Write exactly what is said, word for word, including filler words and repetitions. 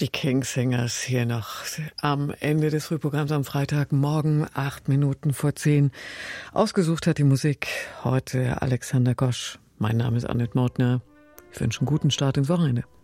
Die Kingsingers hier noch am Ende des Frühprogramms am Freitagmorgen, acht Minuten vor zehn. Ausgesucht hat die Musik heute Alexander Gosch. Mein Name ist Annette Mautner. Ich wünsche einen guten Start ins Wochenende.